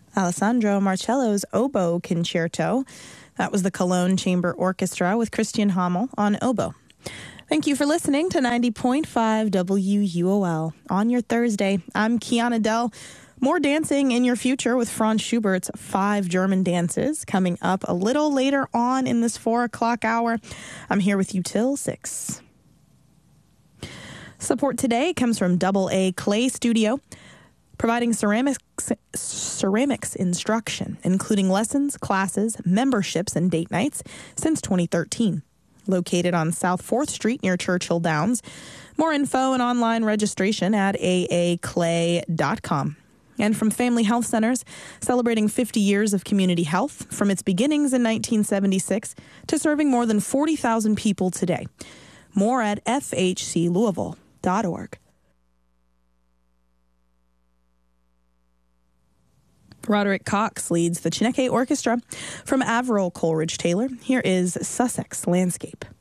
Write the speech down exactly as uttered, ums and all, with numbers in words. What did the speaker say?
Alessandro Marcello's Oboe Concerto. That was the Cologne Chamber Orchestra with Christian Hamel on oboe. Thank you for listening to ninety point five W U O L on your Thursday. I'm Kiana Dell. More dancing in your future with Franz Schubert's Five German Dances coming up a little later on in this four o'clock hour. I'm here with you till six. Support today comes from Double A Clay Studio, providing ceramics, ceramics instruction, including lessons, classes, memberships, and date nights since twenty thirteen. Located on South fourth Street near Churchill Downs. More info and online registration at a a clay dot com. And from Family Health Centers, celebrating fifty years of community health from its beginnings in nineteen seventy-six to serving more than forty thousand people today. More at f h c louisville dot org. Roderick Cox leads the Chineke Orchestra. From Averill Coleridge Taylor, here is Sussex Landscape.